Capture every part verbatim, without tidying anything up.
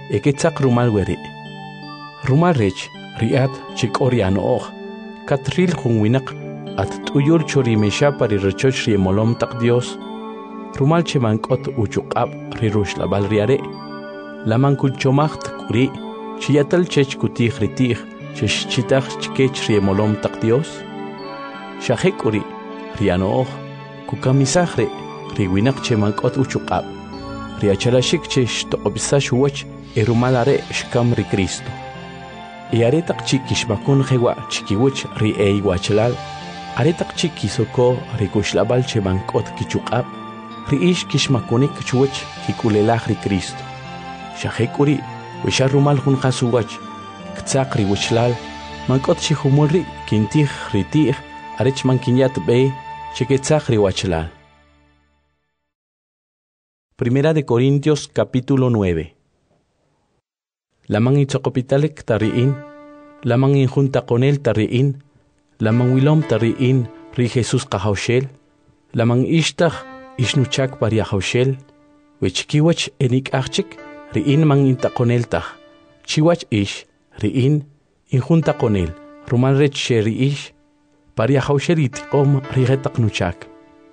eketzaq rumal weri. Rumal rech riat chikoriano oj. Katril junwinak at tuyul chorimesha pari rechoch riemolom tak Dios. Rumal chemankot uchuqab rirush la balriare. Laman kulchomacht kuri chiyatal chech kutih ritih chesh chitach chkech riemolom tak Dios. Shahekuri riano oj kukamisahre riwinak chemankot uchuqab. Riachalashik chesh toqbisash wach erumalare shkam ri Cristo. Y aretak chikish makun jewa chikiwich ri ei wachalal. Aretak chikisoko rikushlabal chemankot kichuqab. Riish kishmakunik chuwach kikulelaj ri Cristo. Shahekuri wisharumal hun khasuwach. Ktzaq ri wishlal. Mankot chihumulri kintih ritih. Arech mankinyat be chiketzaq ri wachalal. Primera de Corintios capítulo nueve. Lamang itzokopitalik tariin, lamang injunta con él tariin, lamang wilom tariin ri Jesús kahaushel, lamang ishtach ishnuchak paria haushel, wechikiwach enik achik riin mang inta con él tach, chiwach ish riin injunta con él, rumal rech sheri ish, paria haushel itikom rigetak nuchak.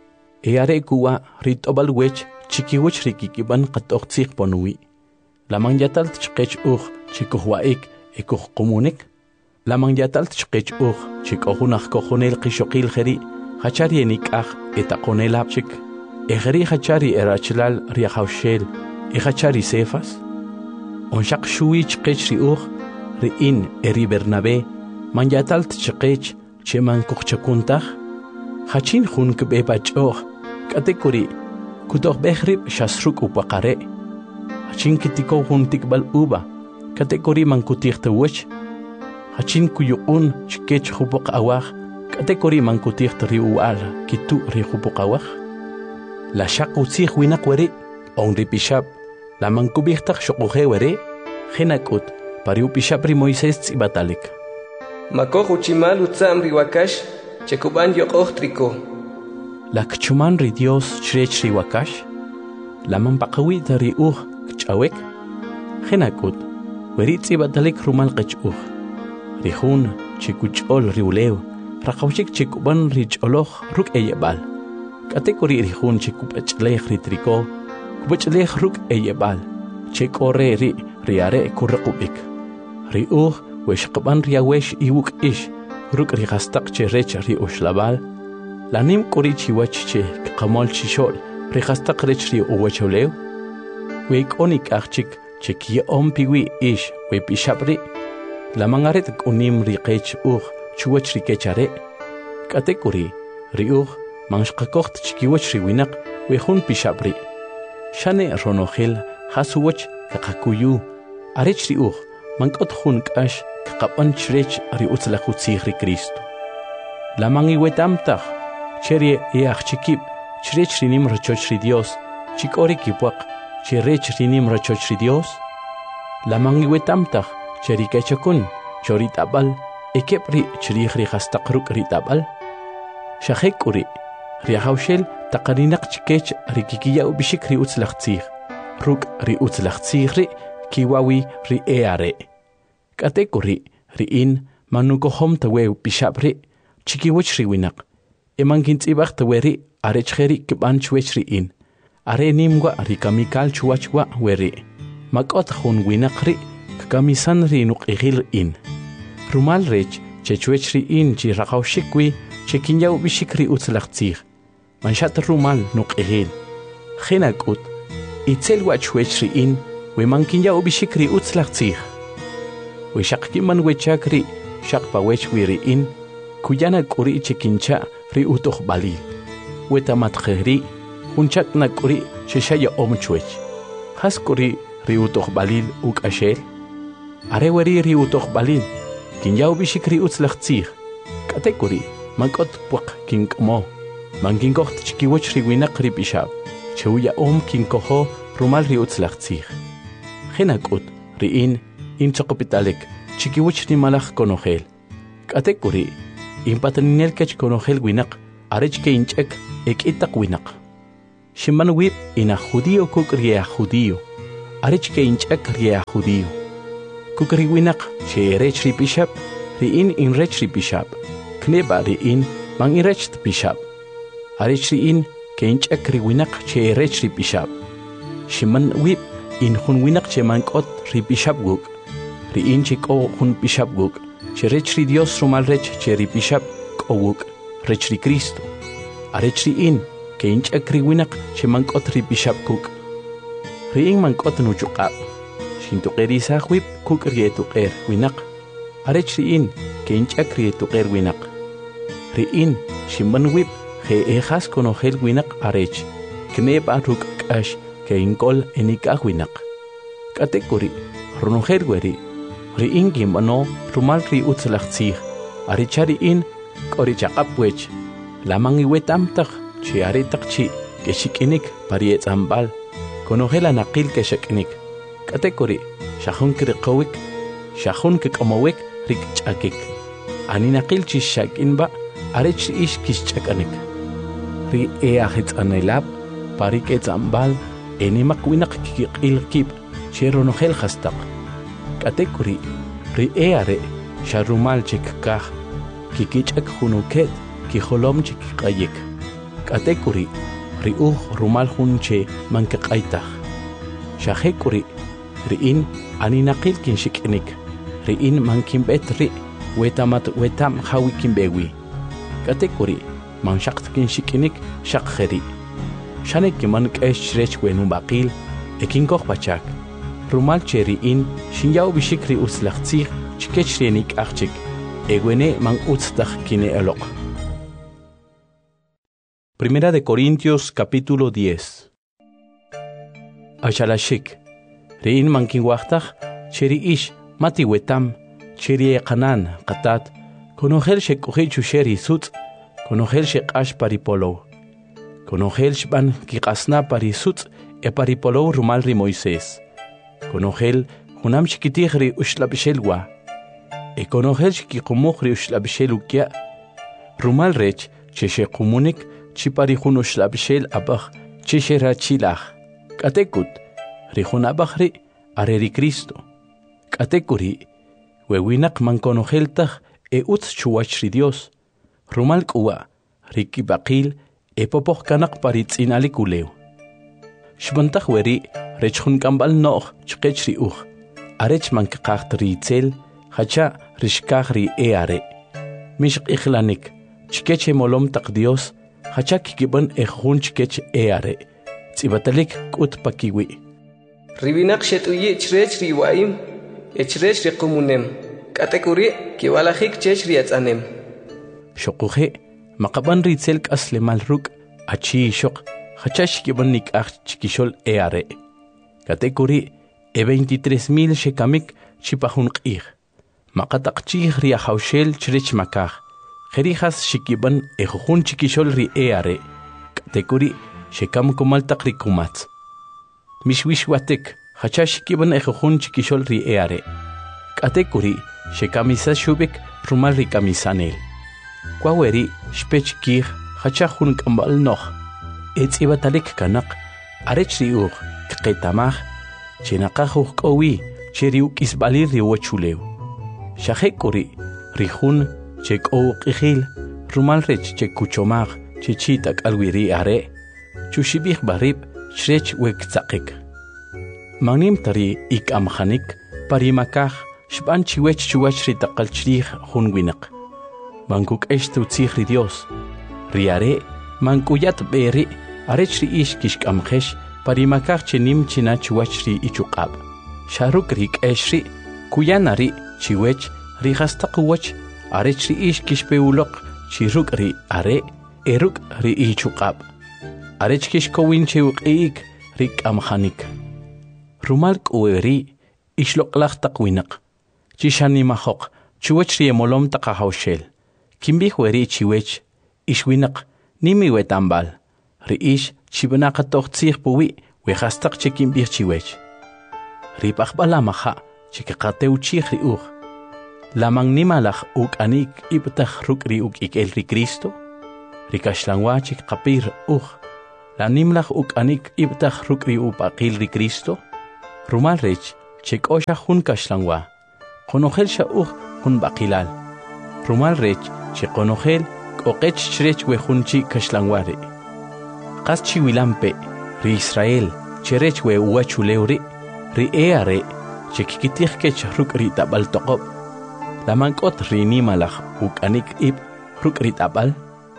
E are kuwa rit obal wech chikiwach rikikiban qatoqtsik ponui. Lamang yatal tchqech uj chikuhwaik ekuj komunik. Lamang yatal tchqech uj chikohunaj kohonel qishoqil kheri hachari enikaj etakonel apchik. Ejeri hachari erachlal riahaushel e hachari sefas. Onshaq shui chqech ri uj riin eri Bernabé man yatal tchqech cheman kuchchakuntaj. Hachin hun kbe bachoj katekuri kutoh behrib shasruk upaqare. Hachin kitiko hun tikbal uba, katekori man kutih tawach. Hachin kuyuun chkech hupok awah, katekori man kutih riual, kitu ri hupok awah. La shak utsih winak wari, on ripishap, la man kubihtak shokuhe wari, henakut, pariu pishap ri Moisés tsibatalik. Makoh uchimal utsam riwakash, chekuban yokoh triko. La kchuman ri Dios chrech riwakash, la man pakawit ri uh, Chawek, Henakut, Weritzi batalik rumal qechuj. Rihun, chikuchol riuleo, Rakauchik chikuban rich oloh ruk eyebal. Katekori rihun chikupachleh ritriko, Kupachleh ruk eyebal, Chekore ri riare kurrakubik. Riuj, weshkaban riawesh iwuk ish, Ruk rihastak cherech ri ushlabal. Lanim kori chiwach che kamol chishol, Rihastak rech ri uwacholeo. Wek onik achik chekia ompiwi ish we pishabri la mangaret unim riqech uj chuwach rikechare katekuri riuj manshqakoht chikiwach riwinak we hun pishabri shane ronohel hasuwach kaqakuyu arech riuj mankot hun kash kaqapan chrech riutzlaqutzih ri Cristo la mangi wetamtah cherie each chikip chrech rinim rochoch ri Dios chikori kipwaq Chirech rinim rochoch ri Dios. La mangiwetamtach cherikechakun choritabal ekepri chirih rihastak ruk ritabal. Shahekuri rihaushel taqarinak chikech rikikiya ubishik ri utzlachtzih. Ruk ri utzlachtzih ri kiwawi ri eare. Katekuri riin manukohom tawe pishabri chikiwach riwinak. Emankintzibach taweri arechheri kibanchwech riin. Are nimwa rikamikal chuachwa weri. Makot hun winakri kamisan ri nuqihil in. Rumal rech chechuech ri in chi rakaushikwi chekinyaw bishikri utzlachtzih. Manshat rumal nuqihil. Chenakut itzel wachuech ri in we mankinyaw bishikri utzlachtzih. We shakkiman wechakri shakpa wechwi ri in kuyana kuri chekincha ri utoh balil. Wetamatkheri Unchak na kuri sheshaya omchuech. Has kuri riutoh balil uk ashel. Are weri riutoh balil. Kinyaw bishik riutzlachtzih. Kate kuri mankot pwak kinkmo. Mankinkoht chikiwach riwinak ribishab. Chewya om kinkoho rumal riutzlachtzih. Henakut riin inchokopitalik chikiwach rimalach konohel. Kate kuri impataninel kech konohel winak. Arech ke inchek ek itak winak. Shiman wip ina judío kukria judío. arech ke inchak ria judío. Kukri winak che rech ri bishap, ri in in rech ri bishap. Kneba ri in mang in rech bishap. Arech ri in ke inchak ri winak che rech ri bishap. Shiman wip in hun winak che mankot ri bishap guk. Ri in che ko hun bishap guk. Che rech ri Dios rumal rech che ri bishap ko guk. Rech ri Cristo. Arech ri in ke inchak ri winak che mankot ri bishap guk. Ri in mankot nu chuqab. Shintu qerisa wip kuk ri tuqer winak. Arech ri in ke inchak ri tuqer winak. Ri in shiman wip he ejas konogel winak arech. Kneb aruk kash ke inkol enikah winak. Katekuri runogel weri. Ri in gimano rumal ri utzlachtzih. Arechari in kori chaqap wech. Lamang iwetam tak chi aretak chi ke shikinik pariet ambal. Konogel anaqil ke shikinik. Katekuri shahun kriqawik shahun kikamawik rik chakik. Aninaqil chi shakin ba arech ish kish chakanik. Ri e ahit anelab parik et ambal enimak winak kikil kip cheronogel hastak. Katekuri ri e are sharumal chikkah kikichak hunuket ki holom chikkayik. Katekuri ri uh rumal hunche mankaqaitah. Shahekuri ri in aninaqil kin shikinik. Ri in mankin betri wetamat wetam hawikin bewi. Katekuri man shaqt kin shikinik shaqkheri. Shanek man kesh rech wenu baqil ekin koch bachak. Rumal cheri in shinyaw bishikri uslachtzig chikechrenik achik. Egwene man utztach kine elok. Primera de Corintios capítulo diez. Ashalashik. Rein man kin wachtach cheri ish mati wetam cheri qanan qatat konogel shekogel chusheri sut konogel shekash paripolo. Konogel shban kiqasna parisut e paripolo rumal ri Moisés. Konogel hunam shikitihri ushlabshelwa. E konogel shikikomohri ushlabshelukia. Rumal rech cheshe kumunik chipari hun ushlabshel abach cheshe rachilach. Katekut rihun abachri areri Cristo. Katekuri wewinak man konogeltach e utz chuachri Dios. Rumal kuwa riki baqil e popoch kanak paritz inalikuleu. Shbantach weri rechun kambal noch chkechri uch. Arech man kaqacht ritzel hacha rishkachri e are. Mishq ikhlanik chkeche molom tak Dios hacha kikiban ejun chkech e are. Tsibatalik kut pakiwi. Ribinak shetuyi chrech riwaim echrech riqumunem. Katekuri kiwalahik chech riatzanem. Shokuhe maqaban ritzel kasle malruk achi shok hachash kiban nikach chikishol e are. Katekuri e veintitrés mil shekamik chipahun qih. Maqataqchih ria haushel chrech makah. Jerijas shikiban e jujun chikishol ri e are. Katekuri shekam kumal takrikumat. Mishwishwatek hachash kiban e jujun chikishol ri e are. Katekuri shekamisa shubik rumal ri kamisanel. Kwaweri shpech kih hachahun kambal noch. Etz ibatalik kanak arech riuch kqetamah chinaqahuh kowi cheriuk isbalir riwachuleu. Shahekuri rihun cheko qihil rumal rech chekuchomah chichitak alwiri are chushibih barib shrech wektzaqik. Manim tari ik amkhanik parimakah shban chiwech chuwach ritaqalchrih hun winak. Mankuk eshtu tzihri Dios. Riare mankuyat beri arech ri ish kishk amkhesh parimakach chenim china chuachri ichukab. Sharuk rik eshri kuyanari chiwech rihastaqwach arech ri ish kishpeulok chiruk ri are eruk ri ichukab. Arech kishkowin chiwqik rik amkhanik. Rumalk ueri ishloqlaq taqwinak. Chishanimahok chuwach ri emolom taqahawshel. Kimbih weri chiwech ishwinak nimi wetambal. Ri ish chibanaka toqtzih puwi wehastaq chikimbih chiwech. Ri paqbala maha chikaqateu chih ri uj. Lamang nimalach uk anik ibtach ruk ri uk ikel ri Cristo. Ri kashlangwa chikqapir uj. La nimlach uk anik ibtach ruk ri upaqil ri Cristo. Rumal rech chek'osha jun kaxlanwa. Qonojel xa'uj jun baqilal. Rumal rech cheqonojel k'oqech chrech we jun chi kaxlanwa ri. Qas chiwilampe ri Israel cherech we uwachulew ri. Ri ea re chekikitij kech ruk' ri tab'al toqob. Lamank'ot ri nimalaj uk'anik ib ruk' ri tab'al.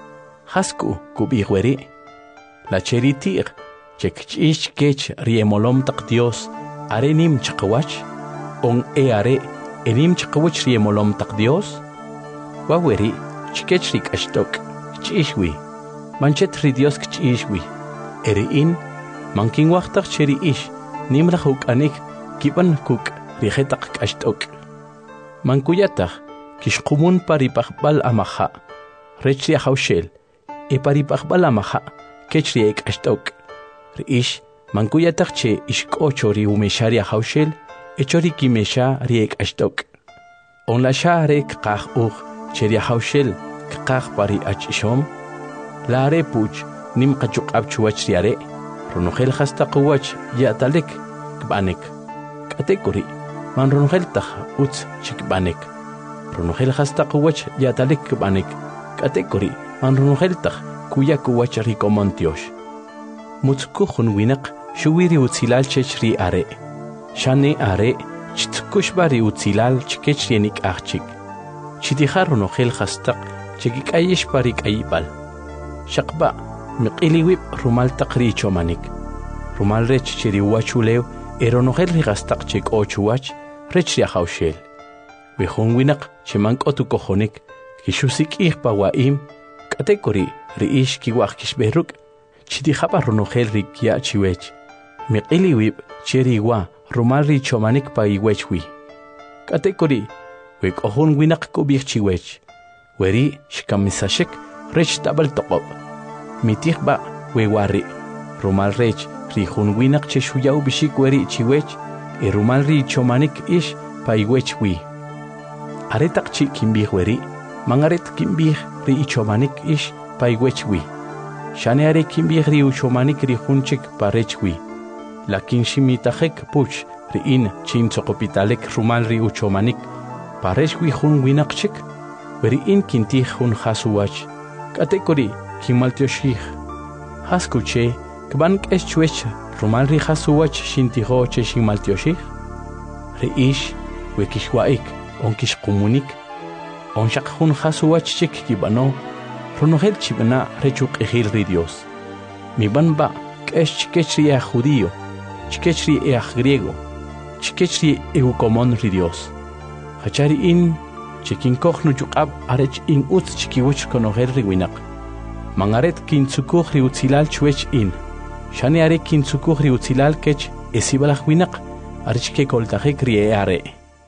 Hasku kub'ij weri. La cheritiq chekch'ix kech ri emolom taq Dios are nim chaqawach. On e are enim chaqawach ri emolom taq Dios. Waweri chikech ri k'axtok ch'ixwi. Manchet ri Dios kch'ixwi. Eri in mankin waqtaq cheri ish nimlaj uk'anik kiban kuk ri jetaq k'axtok. Mankuyataq kixqumun paripaqbal amaja. Rech ri hawshel e paripaqbal amaja kech ri k'axtok. Ri ish mankuyataq che ixk'ocho ri umesharia hawshel echo ri kimesha ri k'axtok. On la sha re kqaj uj che ri hawshel kqaj pari achishom. La are puch nim qachuq'ab chuwach ri are. Ronojel hasta quwach ya'talik kb'anek. K'atekuri man ronojel taj utz chikb'anek. Ronojel hasta quwach ya'talik kb'anek. K'atekuri man ronojel taj kuya kuwach ri komontiosh. Mutzku jun winaq xuwi ri utzilal chech ri are. Shane are chitkushba ri utzilal chikech ri nik'ajchik. Chitija ronojel hasta chikikayish pari k'ayibal. Shaqba miq'iliwib rumal taq ri chomanik. Rumal rech chiri uwachulew eronojel ri gastaq chik ochuwach rech ri hawshel. Wejun winaq chimank'otu kojonik kixusik'ij pa wa'im k'atekuri ri ish kiwaq kixb'eruk chitijapa ronojel ri kya' chiwech. Miq'iliwib chiri wa rumal ri chomanik pa iwechwi. K'atekuri we k'ojun winaq kub'ij chiwech. Weri xkamisashek rech tab'al toqob. Mitijba we wari. Rumal rech ri jun winaq che xuyaw bixik weri chiwech e rumal ri chomanik ish pa iwechwi. Aretaq chi kimbij weri, mangaret kimbij ri ichomanik ish pa iwechwi. Shane are kimbij ri uchomanik ri junchik pa rechwi. Lakin shimitajek puch ri in chin tzoqopitalek rumal ri uchomanik pa rechwi jun winaq chik. Weri in kintij jun hasuwach. K'atekuri kimaltioshij. Haskuche kban k'ex chwech rumal ri hasuwach shintijo che shinmaltioshij. Ri ish we kixwa'ik on kixqumunik. On shaq jun hasuwach chik kibano. Ronojel chibna rechuq ejil ri Dios. Mi banba k'ex chikech ri ea judío. Chikech ri ea griego. Chikech ri eukomon ri Dios. Hachari in chikinkoj nu yuq'ab arech in utz chikiwich konojel ri winaq. Mangaret kintzukuj ri utzilal chwech in. Shane are kintzukuj ri utzilal kech esibalaj winaq arech kekoltajek ri e are.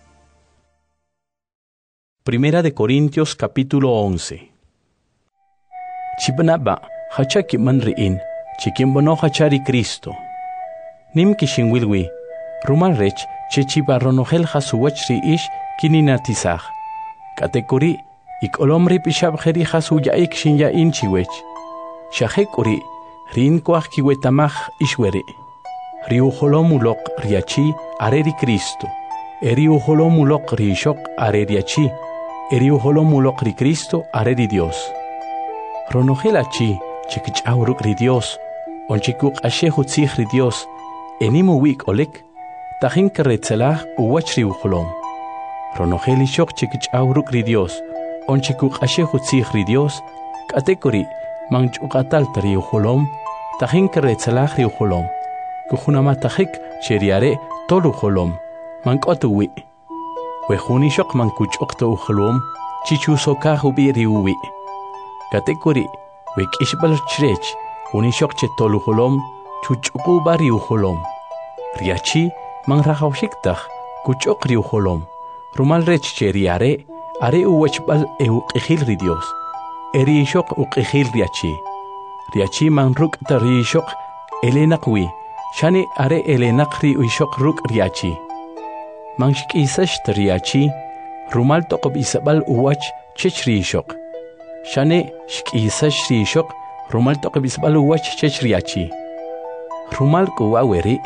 Primera de Corintios capítulo once. Chibnaba hachaki man ri in chikimbono hachari Cristo. Nim kishinwilwi rumal rech chechiba ronojel hasuwach ri ish kininatizaj. Katekuri ikolom ri pishabjeri hasuyaik shin ya in chiwech. Shahekuri rin kwaj kiwetamaj ishweri. Ri uholomulok riachi areri Cristo. Eri uholomulok ri shok areriachi. Eri uholomulok ri Cristo areri Dios. Ronojel achi chikich'awruk ri Dios. Onchikuk ashe hutzij ri Dios. Enimu wik olek. Tajin keretzelaj uwach ri uholom. Ronojel ishok chikich'awruk ri Dios. Onchikuk ashe hutzij ri Dios. K'atekuri manch'uqatal ri uholom. Tajin keretzelaj ri uholom. Kujunamatahik cheriare tol uholom. Mank'otu wi. Wejun ishok mankuch'uqto uholom. Chichusokaj ubi ri uwi. Katekuri wek'ishbal chrech. Unishok che tol uholom. Chuch'uqu bari uholom. Riachi manrajawshiktaj kuch'uq ri uholom. Rumal rech cheriare are uwechbal e uq'ijil ri Dios. Eri ishok uq'ijil riachi. Riachi manruk'ta ri ishok elenaq wi. Shani are elenaq ri ishok ruk' riachi. Manshk'isash riachi rumal toqob isabal uwach chech ri ishok. Shani shk'isash ri ishok rumal toqob isabal uwach chech riachi. Rumal kuwaweri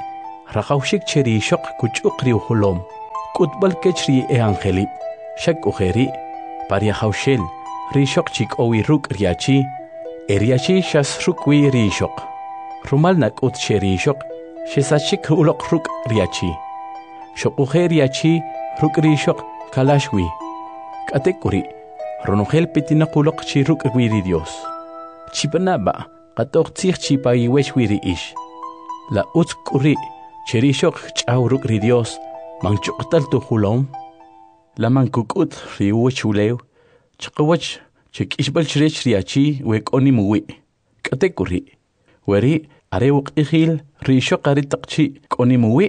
Rakawshik cheri shok kuchuk riu hulom. Kutbal kechri e angeli. Shak ujeri. Paria haushel. Rishok chik owi ruk riachi. Eriachi shas rukwi rishok. Rumal nak ut cheri shok. Shesachik ulok ruk riachi. Shok ujer riachi ruk rishok kalashwi. Katekuri. Ronogel petinakulok chi ruk wiri Dios. Chipanaba. Katok tsich chipa iwech wiri ish. La ut kuri. Cherishok chau ruk ri Dios. Manchuktal tu hulom. La mankukut riu chuleu. Chakawach chik ishbal chirech riachi wek oni muwi. Katekuri. Weri arewuk ihil rishok aritakchi koni muwi.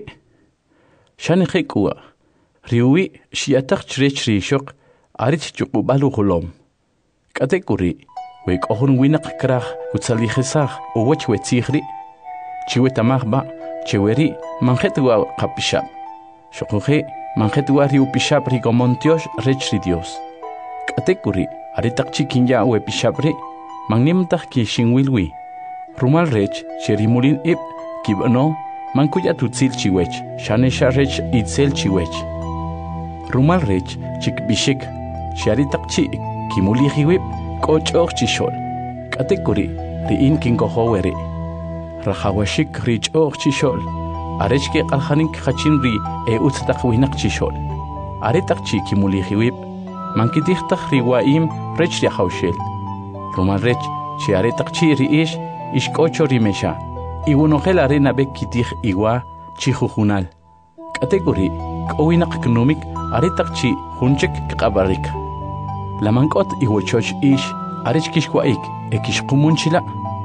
Shani khekua. Riwi shiatak chirech rishok arit chukubalu hulom. Katekuri. Wek ohun winak krach kutsalichesach uwach wetzihri. Chiwe tamachba. Cheweri manjetwa kapishab. Shokuhe manjetwa riu pishab rigomontiosh rechri Dios. Katekuri aritakchi kinya we pishabri magnimtak ki shingwilwi. Rumal rech cherimulin ip kibano mankuya tutsil chiwech shanesha rech itzel chiwech. Rumal rech chikbishik charitakchi kimulihiwip kochoch chishol. Katekuri riin kinkohoweri. Rahawashik rich och chishol. Arechke alhanik khachinri e uttak winak chishol. Aretak chi kimulihiwip. Mankitichtach riwaim rech riahaushel. Rumal rech chi aretak chi riish ishkocho rimesha. Iwunogel arena bek kitich iwa chihujunal. Kategori kowinak knomik aretak chi hunchek kabarik. Lamankot iwochoch ish arechkishwaik ekishkumunchila.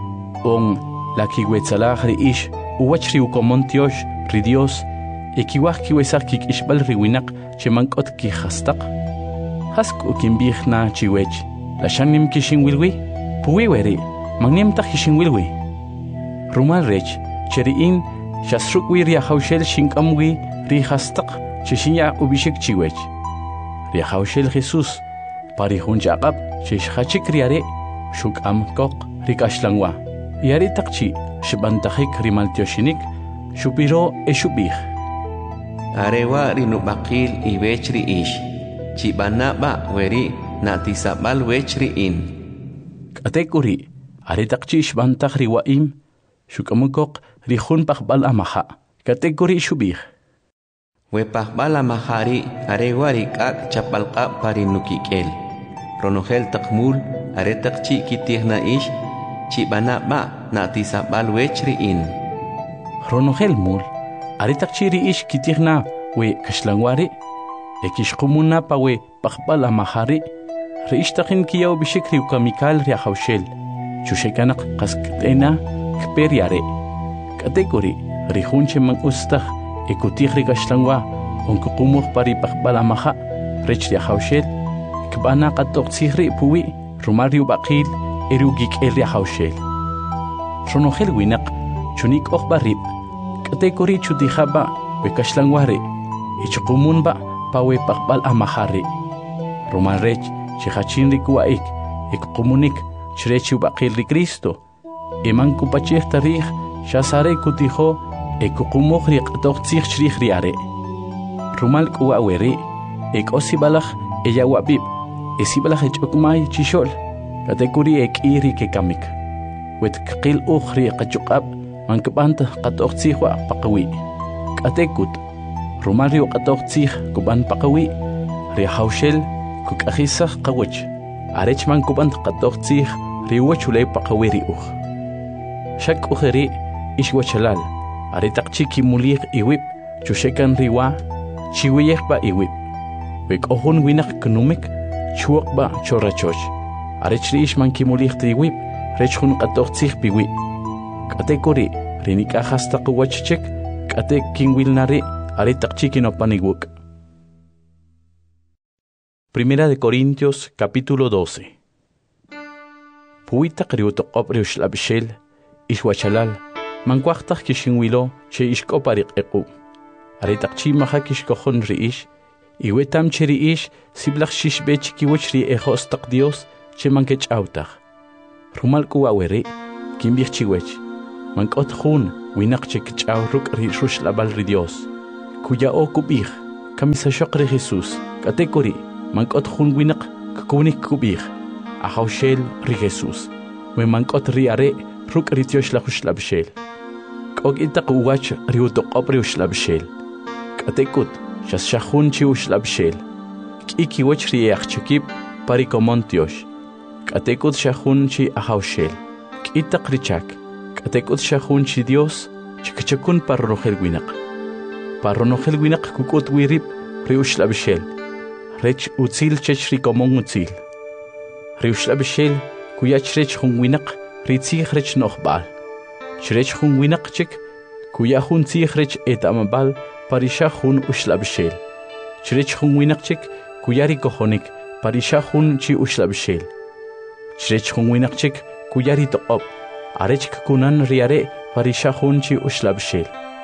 On la kiwetzalah riish uwach riukomontiosh ri Dios ekiwach kiwesach kik ishbal riwinak chemankot kihastaq. Hask ukimbihna chiwech la shanim kishinwilwi puwi weri magnimta kishinwilwi. Rumal rech cheriin shasrukwi riahaushel shinkamwi rihastaq chishinya ubishik chiwech. Riahaushel Jesus parihunjaqab chishachik riare shukam kok rikashlangwa. Yari takchi shibantajik rimaltioshinik shupiro e shubih. Arewa rinubakil iwechri ish. Chibanaba weri natisabal wechri in. Katekuri aritakchi shibantaj riwaim shukamukok rihun pakbal amaha. Katekuri shubih. We pakbal amahari arewa rikak chapalka parinukikel. Ronogel takmul aretakchi kitihna ish. Chibanaba natisabal wechri in. Ronogel mul aritak chiri ish kitihna we kashlangwari ekishkumuna pa we pakbal amahari reishtakin kiyaw bishikri ukamikal riahaushel chushekanak kaskatena kperiare kategori rihunche man ustah ekutihri kashlangwa onkukumuh pari pakbal amaha rech riahaushel kbana katok tsihri puwi rumariu bakil erugik elia haushel. Ronogel winak chunik och barib. Kategori chutihaba we kashlangwari. Ichukumunba pa we pakbal amahari. Rumal rech chihachin rikuaik. Ikumunik chrechu bakil ri Cristo. Eman kupachih tarih shasare kutiho ekukumuh ri qatok tsih chrih riare. Rumal kuwa weri. Ek osibalach eya wabib. Esibalach echukmay chishol. Kategori ek iri ke kamik. Wet kqil ukhri qachukab mankbanta qatoqtsihwa paqawi. Katekut rumario qatoqtsih kuban paqawi. Rihaushel kukakhisah qawach. Arech man kubant qatoqtsih riwachulay paqawi riuh. Shak ukhri ishwachalal. Aritaqchi kimuliq iwib chushekan riwa chiwiyeh ba iwib. Wek ohun winak knumik chuq ba chorachoch. Arechri ishman kimulih triwib, rechun qatoqtsih piwi. Katekuri, rinika hasta quwachchek, kate kinwilnari, aritaqchi kinopanigwuk. Primera de Corintios, capítulo doce. Puita kriutoqop riushlabishel, ishwachalal, mankwachtak kishinwilo, che ishkopariq equ. Aritaqchi maha kishkohon riish, iwetam cheriish, siblach shishbech kiwachri ejostaq Dios, che mankech autach. Rumal kuwa weri, kimbich chiwech. Mankot khun, winak chek chawruk ri rush labal ri Dios kuya o kubih kamisa shok ri Jesus katekori mankot hun winak kukunik kubih ahawshel ri Jesus we mankot ri are ruk ri Dios la hush labshel kog itaq uwach ri utoqob ri hush labshel katekut shas shahun chi hush labshel iki wach ri yachchikib parikomontios katekut shahun chi ahawshel itaq richak katekut shahun chi Dios chikchakun parrohel winak parrohel winak kukut wirib ri hush labshel rech utzil chech ri komon utzil ri hush labshel kuyach rech hun winak ri tzich rech nochbal Shrech hun winak chik, kuya hun tzichrech et amabal parisha hun ushlabshel. Shrech hun winak chik, kuyari kohonik parisha hun chi ushlabshel. Shrech hun winak chik, kuyari toqob, arech kunan riare parisha hun chi ushlabshel.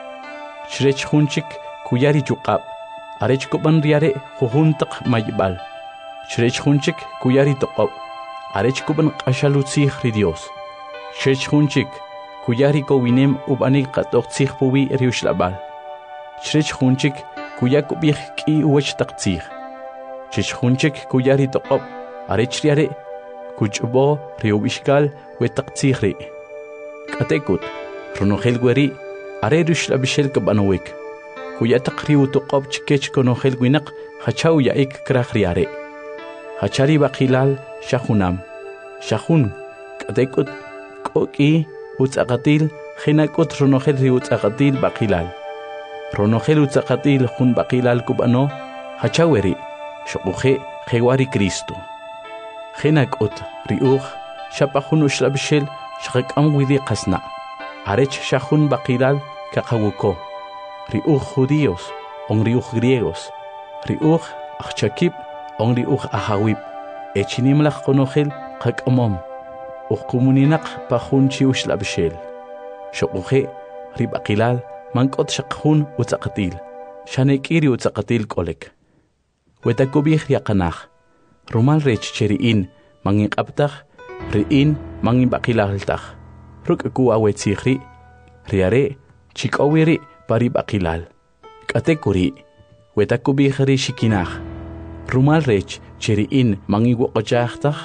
Shrech hun chik, kuyari chuqab, arech kuban riare huhuntak maybal. Shrech hun chik, kuyari toqob, arech kuban qashalu tzich Dios. Shrech hun chik, kuyari ko winem ubanik qatok tzich puwi riush labal. Shrech hunchik kuyak ubih ki uwach tak tzich. Shrech hunchik kuyari toqob arech riare kuchbo riubishkal we tak tzich ri. Katekut runohel gweri are riush labishel kabanowik. Kuyatak riu toqob chikech konohel gwinak hachaw yaik krach riare. Hachari bakilal shahunam. Shahun katekut koki utzaqatil khinakut runohel ri utzaqatil bakilal. Runohel utzaqatil hun bakilal kubano hachaweri shoquhe khewari Cristo. Khinakut riuh shapahun ushlabshel shaqam widi qasna. Arech shahun bakilal kaqawuko. Riuh judíos on riuh griegos. Riuh achakib on riuh ahawib. Echinimlach konohel qakamom. Uqumuninaq pahun chi ushlabshel. Shoquhe ribaqilal mankot shaqhun utzaqatil. Shanekiri utzaqatil kolek. Wetakubih yaqanaq. Rumal rech cheriin mangin qabtaq riin mangin baqilaltaq. Ruk kuwa wetsikhri riare chikawiri pari baqilal. Katekuri wetakubih ri shikinaq. Rumal rech cheriin mangin woqachaqtaq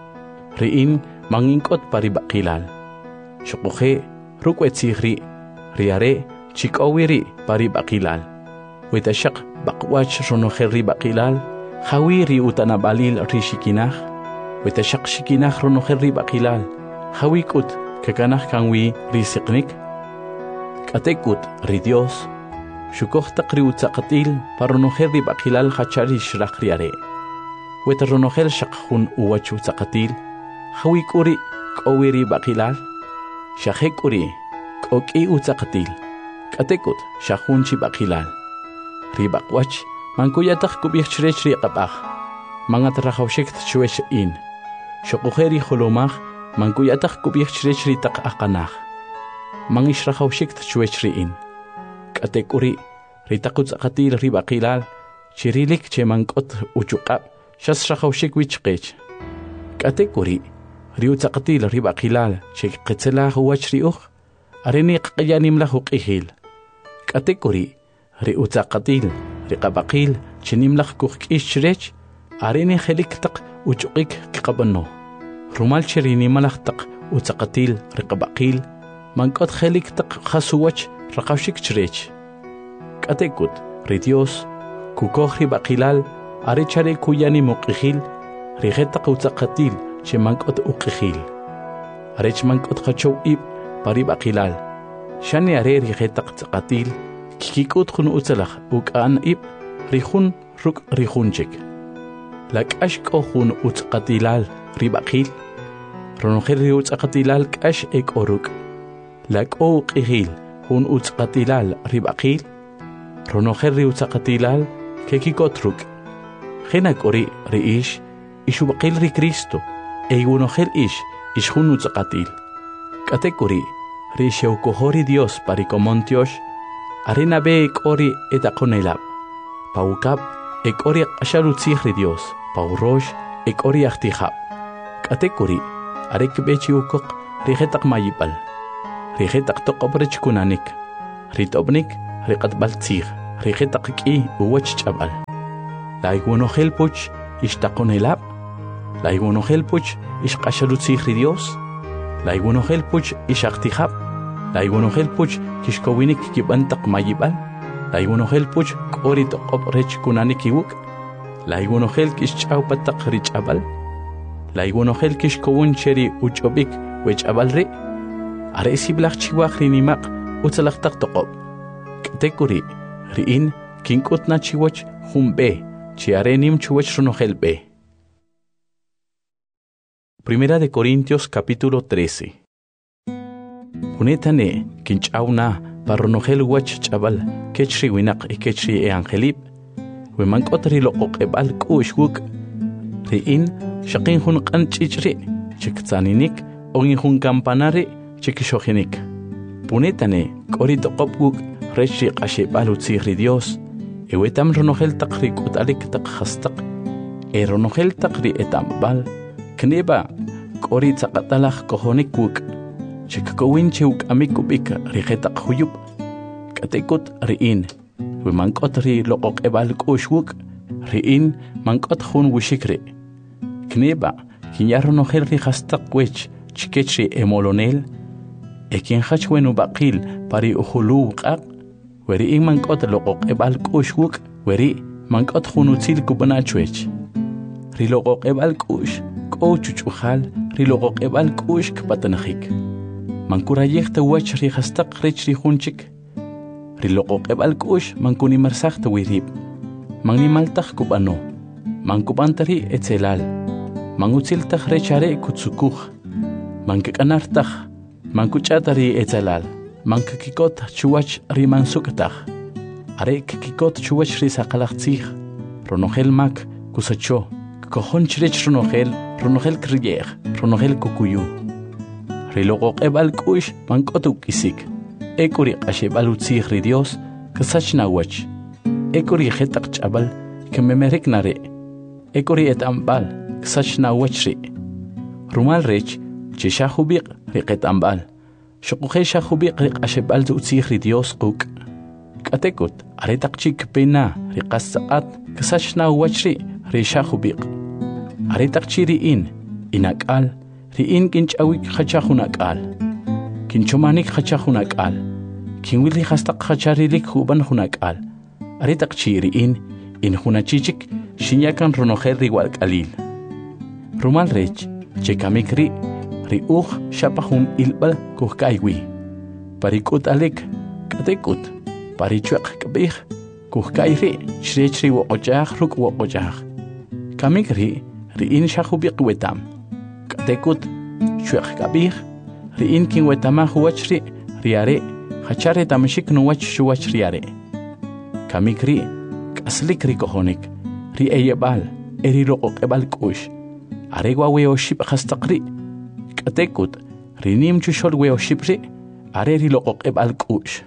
riin manginkot pari bakilal. Shoquhe rukwetsihri riare chikawiri pari bakilal. Wetashak bakwach ronoheri bakilal. Hawiri utanabalil rishikinah. Wetashak shikinah ronoheri bakilal. Hawikut kakanah kanwi risiknik. Katekut ri Dios. Shukohtak ri utzaqatil paronoheri bakilal hachari shraq riare. Wetaronohel shakhun uwach utzaqatil. Hawikuri kowiri bakilal, shahekuri koki utzaqatil, katekut shahunchi bakilal. Ribakwach mankuyatak kubih chrech riqabach, mangat rahawshik tchwesh in. Shokuheri holomach mankuyatak kubih chrech ritak akanach. Mangish rahawshik tchwesh in. Katekuri ritakutzaqatil ribakilal, chirilik che mankot uchuqab, shas rahawshik wichqech. Katekuri riu taqatil ribaqilal chek qetselah wach riuh areni qyanim lahu qihil katekuri riu taqatil riqabaqil chinim lah kuqkish chrech areni khelik taq uchuqik qabano rumal chirini malah taq utaqatil riqabaqil mankot khelik taq khasuwach raqawshik chrech katekut ri Dios kukoh ribaqilal arechare kuyani muqihil rigetaq utaqatil che mankot uqihil. Arech mankot khachow ib pari bakilal. Shani are rigetaq taqatil kikikut khun utzalakh ukan ib rihun ruk rihunchik. Lak ashko khun utzqatilal ribaqil. Ronohel ri utzqatilal kash ek oruk. Lak o qihil khun utzqatilal ribaqil. Ronohel ri utzqatilal kikikot ruk. Khinak ori riish ishu baqil ri Cristo. Eigunohel ish ishun utzaqatil. Katekuri risheu kohori Dios parikomontios arena be ekori etakonelab. Paukab ekori ashalutzihri Dios paurosh ekori achtihab. Katekuri arek bechi ukok rigetak mayibal. rijetaq toqobrech kunanik ritobnik riqatbal tzig rijetaq ki uwach chabal laigunohel puch ishtaqonelab laigunohel puch ishqashalutzig ri Dios laigunohel puch ishaqtijab laigunohel puch kishkowinik kibantaq mayibal laigunohel puch qori toqobrech kunanik iwuk laigunohel kishch'aw pataq rich'abal laigunohel kishkowun cheri uch'obik wech'abal ri are siblaq chiwaq rinimaq utzalaqtaq toqob k'tekuri ri'in kink'utna chiwach jumbe chiare nim chuwach runohel be. Primera de Corintios capítulo trece. Unetane kinch'awna parronohel wach ch'abal kechri winaq y kechri e angelib wemank'ot riloqoq'eb'al k'u'x wuk ri'in shaqin jun q'an ch'ichri chiktzaninik ogin jun kampanari chikixojinik punetane k'ori toqob wuk rech riq'axeb'al utzij ri Dios ewetam ronohel taq rik'ut'alik taq jastaq e ronohel taq ri'etamb'al kneba k'ori tzaqatalaj kojonik wuk chikkowin chiwk'amik kub'ik rijetaq juyub k'atekut ri'in wemank'ot riloqoq'eb'al k'u'x wuk ri'in mank'ot jun wixik ri' kneba kinya ronohel ri jastaq wech chikech ri emolonel e kinjach wenu baqil pari ujulu q'aq weri mank'ot loqoq'eb'al k'u'x wuk weri mank'ot jun utzil kub'nachwech riloqoq'eb'al k'u'x k'o chuch'ujal riloqoq'eb'al k'u'x kpatanajik mankurayej tawach ri jastaq rech ri junchik riloqoq'eb'al k'u'x mankunimarsaj tawirib mannimaltaj kub'ano mankub'antari etzelal mangutziltaj rech are kutzukuj mankik'anartaj mankuch'atari etzelal mankikikot chuwach ri mansuktaj are kikikot chuwach ri saqalaj tzij ronohel mak kusacho kojon chirech ronohel ronohel kriyej ronohel kukuyu riloqoq'eb'al k'u'x mank'ot uk'isik ekuri q'axeb'al utzij ri Dios ksach nawach ekuri jetaq ch'abal kememerik nare ekuri et'amb'al ksach nawach ri rumal rech che shajubiq riqet'amb'al xoquje shajubiq riq'axeb'al utzij ri Dios quk k'atekut are taq chik pena riqas saqat ksach nawach ri ri shajubiq are taq chi ri'in inak'al ri'in kinch'awik jacha jun ak'al kinchomanik jacha jun ak'al kinwil ri jastaq jacharilik jub'an jun ak'al are taq chi ri'in in jun achichik xinyakan ronohel ri walk'alil rumal rech chekamik ri ri'uj xapa jun ilb'al kujk'aywi parik'ut'alik k'atekut parichweq k'b'ij kujk'ay ri chirech ri woq'och'aj ruk' woq'och'aj kamik ri ri'in xajubiq wetam k'atekut chweq k'ab'ij ri'in kinwetamaj wach ri ri are jachare tamxik nuwach xuwach ri are kamik ri k'aslik ri kojonik ri eyeb'al eri loqoq'eb'al k'u'x are wa weoxib' jastaq ri k'atekut ri nim chuxol weoxib' ri are ri loqoq'eb'al k'u'x.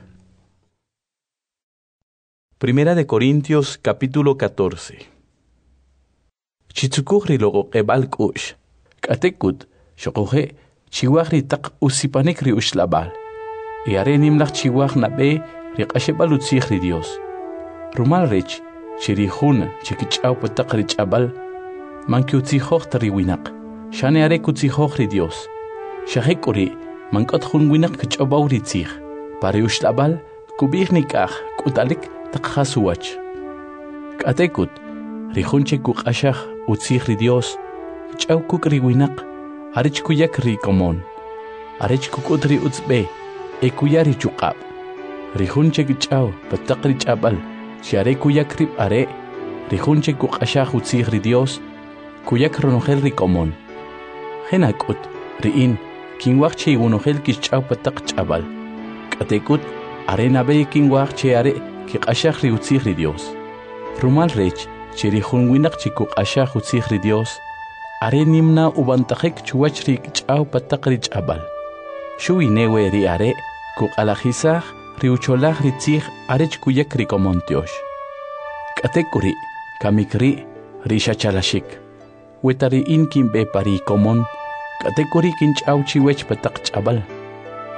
Primera de Corintios capítulo catorce. Chitzukuj ri loqoq'eb'al k'u'x k'atekut xoquje chiwaj ri taq usipanik ri uxlab'al y are nimlaj chiwaj nab'e ri q'axeb'al utzij ri Dios rumal rech chiri jun chikich'aw pataq ri ch'abal mankiutzijoj ta ri winaq xane are kutzijoj ri Dios xajek'uri mank'ot jun winaq kich'obaw ri tzij pari uxlab'al kub'ij nik'aj k'ut'alik taq jasuwach k'atekut ri jun chikuq'axaj utzij ri Dios kich'aw kuk' ri winaq arech kuyak ri komon arech kuk'ut ri utzb'e e kuya ri chuq'ab' ri jun chikich'aw pataq ri ch'ab'al xare kuyak rib' are ri jun chikuq'axaj utzij ri Dios kuyak ronohel ri komon jenak'ut ri'in kinwaj che iwunohel kixch'aw pataq ch'ab'al k'atekut are nab'e kinwaj che are kiq'axaj ri utzij ri Dios rumal rech che ri jun winaq chikuq'axaj utzij ri Dios are nimna ub'antajik chuwach ri k'ch'aw pataq ri ch'ab'al xuwinewe ri are kuq'alajisaj ri ucholaj ri tzij arech kuyak ri komon tyox k'atekuri kamik ri ri xachalaxik weta ri'in kinb'e pari komon k'atekuri kinch'aw chiwech pataq ch'ab'al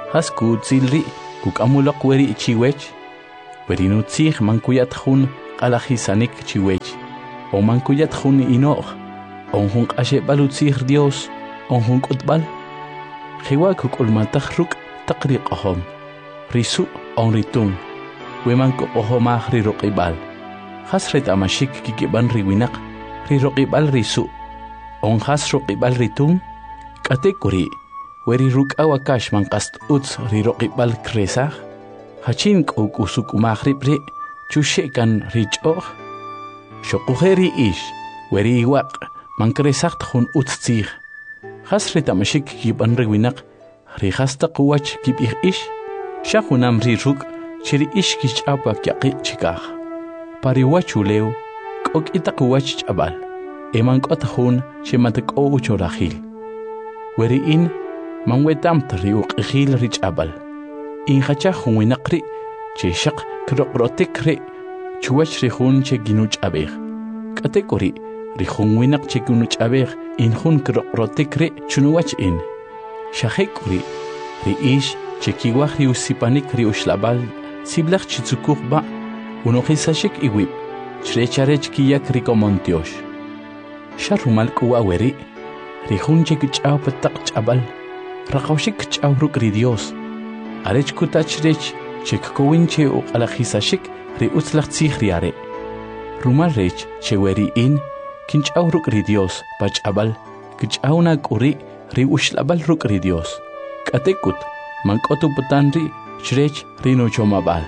Hasku Zilri, Kukamulok weri chiwech, Werinutzi mankuyat hun alahisanik chiwech, O mankuyat hun inoch, On hunk ashe balutzir Dios, On hunk utbal. Jiwa kukulmatachruk takriq ahom, Risu on ritung, Wemanko ohomah rirokibal. Hasret amashik kikiban riwinak, rirokibal risu, On has rokibal ritung, Katekuri. Weri ruk awakash man qast uts rirokibal kresach, hachin k'uk usuk umahribri, chushekan richoch. Shokuheri ish, weri iwaq, man kresach tjun uts tzich. Hasrit amashik kiban rewinak, rihasta kuwach kibich ish, shahunam riruk, chiri ish kish apa kyaqi chikach. Pariwachuleu, k'ok itakuwach chabal, eman k'otahun shematek o uchorahil. Weri in, man wetam triuq ikhil rich abal. In hacha hunwinakri, che shak kroprotekri, chuach rihun che ginuch abeg. Katekori, rihunwinak che ginuch abeg, in hun kroprotekri, chunuach in. Shahekuri, riish, che kiwach riusipanik riushlabal, siblach chitsukurba, unohisashik iwib, chrecharech kiyak rikomontiosh. Sharumal kuaweri, rihun che kichau petak chabal. Rakawshik ch'awruk ri Dios. Arech kutachrech chek kowinche o alahisashik ri utzlach tzich riare. Rumal rech che weri in kinch'awruk ri Dios pach'abal kich'awna k'uri ri ushlabal ruk ri Dios. K'atekut mank'otu putan ri chrech ri nochomabal.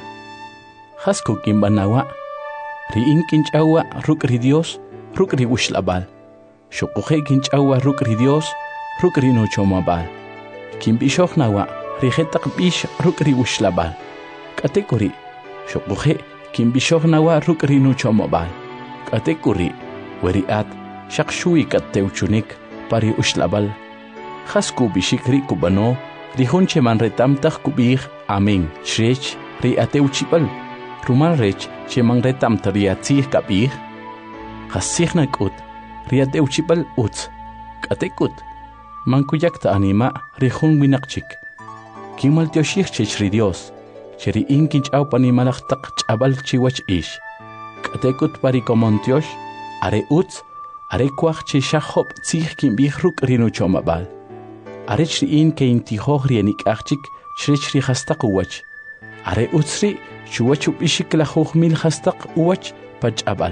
Hasku kimbanawa ri in kinch'awa ruk ri Dios ruk ri ushlabal. Shokuhe kinch'awa ruk ri Dios ruk ri nochomabal. Kim bishoch nawa, rijetak bish rukri ushlabal. Katekuri, shokuhe, kim bishoch nawa rukri nuchomobal. Katekuri, weri at, shakshui kateuchunik, pari ushlabal. Hasku bishikri kubano, rihunche man retamtach kubich, amen, shrech, ri ateuchipal. Rumal rech, che man retamt riatzih kabich. Hasichnak ut, ri ateuchipal ut. Katekut. Mankuyakta anima rihun winakchik. Kimal tioshich chechri Dios. Cheri inkinch au panimalach tak chabal chiwach ish. Katekut parikomontiosh. Are uts. Are kwach che shahop tzich kim bihruk rinu chomabal. Are chri in ke intihoch rienik achchik chri hastak uwach. Are utsri chuwachup ishik la mil hastak uwach pachabal.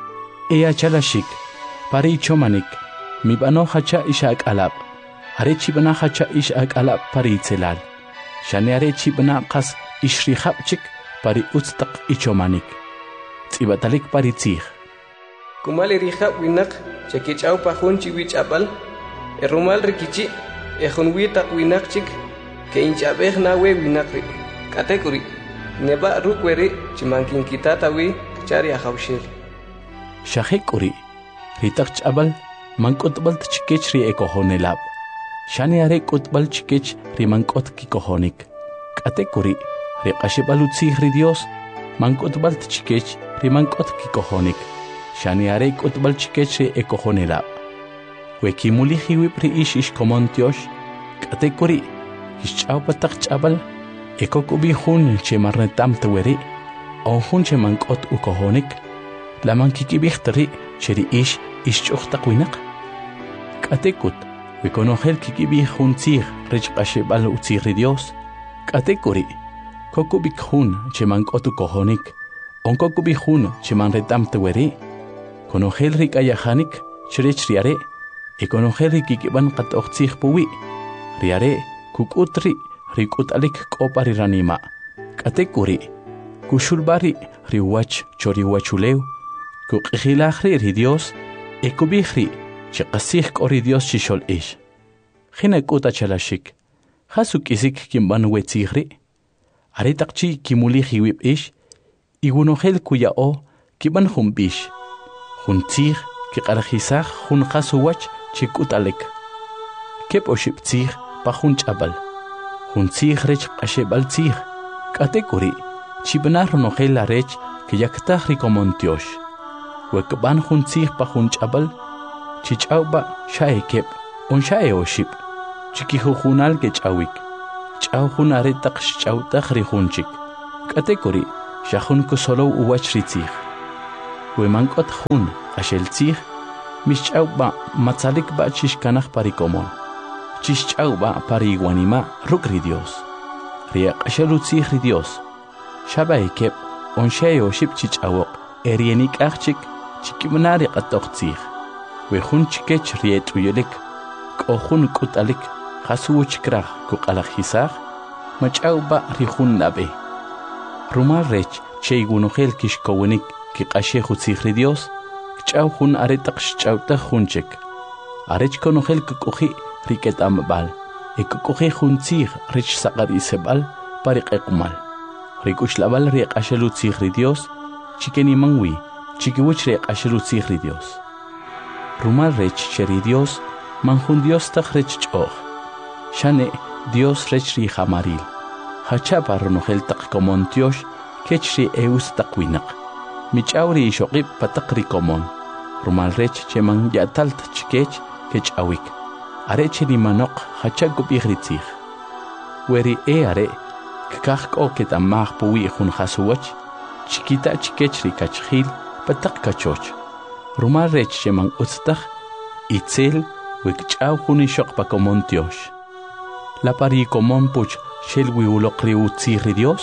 Ea chalashik. Pari chomanik. Mibano hacha ishak alab. Arechi bana hacha ish ak alab pari tzelal. Shane arechi bana qas ishri hapchik pari utstak ichomanik. Tzibatalik pari tzich. Kumali rihab winak, chakich au pahun chiwich abal. Erumal rikichi, ehun witak winak chik, ke inchabeh na we winakri. Katekuri, neba rukweri chimankin kitatawi kachari ahawshir. Shahekuri, ritak chabal, mankotbal tchikech ri ekohonelab. Shani are kutbal chikech rimankot kikohonik. Katekuri, riqashibalutzi ri Dios, mankotbal chikech rimankot kikohonik. Shani are kutbal chikech ri ekohonelab. Wekimuli hiwip ri ish ish komontiosh. Katekuri, ishchau patak chabal, ekokubi hun che marnetam teweri, on hun che mankot ukohonik, la mankikibichtri cheri ish ishchuchtak winak. Katekut, Wikonogel kikibi hun tzir, rech qashebal utzir Dios. Katekuri, kokubik hun, cheman kotu kohonik, on kokubik hun, cheman retam teweri. Konogel rik ayahanik, chrech riare, ekonogel rikikiban katok tzir puwi. Riare, kukutri, rikut alik kopari ranima. Katekuri, kushulbari, riwach choriwachuleu, kukihilahri ri Dios, ekubihri, Chikasik ori Dios chishol ish. Hina kuta chalashik. Hasuk isik kimban wetzigri. Aritakchi kimuli hiwip ish. Igunohel kuya o kiban humbish. Huntzig kikarajisach hun hasuwach chikutalek. Kep oship tzig pa hun chabal. Huntzig rech ashebal tzig. Katekuri. Chibanar nohel la rech kiyaktah rikomontiosh. Wekban huntzig pa hun chabal. Chichauba shae kep, on shae oship, chikihuhunal kechawik, ch'awjun aretaq xch'awtaq rijunchik k'atekuri xajun kusolow uwach ritzij wemank'ot jun q'axeltzij mixch'awb'a matzalikb'a chixkanaj parikomon chixch'awb'a pariwanima ruk' ri Dios riaq'axelutzij ri Dios xab'aykeb' onxey oxib' chich'awoq erienik'ajchik chikib'na riq'at'oqtzij we jun chikech riet'uyelik k'o jun k'ut'alik qasuwuchkraj kuq'alajisaj mach'awb'a ri jun nab'e rumal rech chey wunojel kixkowinik kiq'axej utzij ri Dios kch'aw jun aretaq xch'awtaj junchik arech konojel kuk'uji ri k'et'amb'al e kuk'uji jun tzij rech saqar'iseb'al pariq'eqmal ri k'uxlab'al riq'axel utzij ri Dios chikeniman wi chikiwich riq'axel utzij ri Dios rumal rech che ri Dios man jun Dios taj rech ch'oj xane Dios rech ri jamaril hachapa ronojel taq komon tiox kech ri eus taq winaq mich'aw ri ixoqib' pataq ri komon rumal rech che man ya'talt chikech kech'awik are che rimanoq hacha kub'ij ri tzij we ri e are kkaj k'o ket'amaj puwi' jun jasuwach chikita chikech ri kachjil pataq kachoch rumal rech che man utz taj itzel we kch'aw jun ixoq pa komon tiox la pari komon puch xel wi uloq ri utzij ri Dios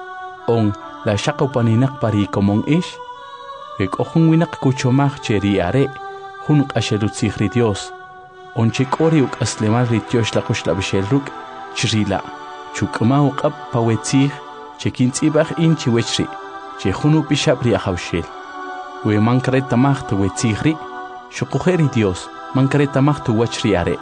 on la xaqopaninaq pari komon ix we k'o jun winaq kuchomaj che ri are jun q'axel utzij ri Dios on che k'o ri uk'aslemal ri tiox la quxlab'ixel ruk' chirila chuk'ma uq'ab' pa we tzij che kintz'ib'aj in chiwech ri che jun upixab' ri ajawxel we man karetamaj we tzij ri xuquje ri Dios man karetamaj tuwach ri are